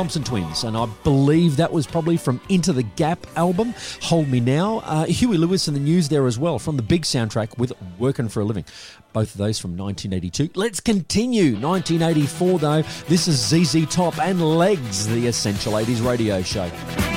Thompson Twins, and I believe that was probably from Into the Gap album, Hold Me Now. Huey Lewis and the News there as well, from the big soundtrack with Working for a Living. Both of those from 1982. Let's continue. 1984, though. This is ZZ Top and Legs, the Essential 80s radio show.